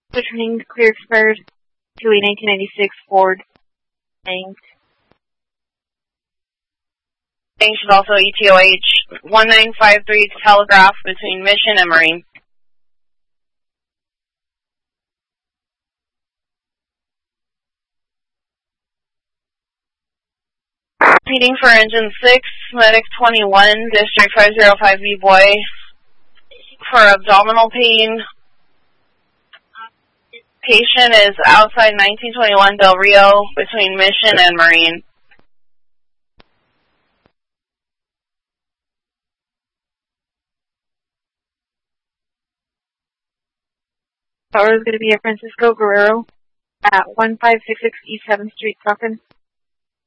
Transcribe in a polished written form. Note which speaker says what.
Speaker 1: Returning clear expired to a 1996 Ford Bank.
Speaker 2: Bank should also ETOH 1953 Telegraph between Mission and Marine. Repeating for engine 6, medic 21, district 505B boy for abdominal pain. Patient is outside 1921 Del Rio between Mission and Marine.
Speaker 1: Power is going to be at Francisco Guerrero at 1566 East 7th Street, Stockton.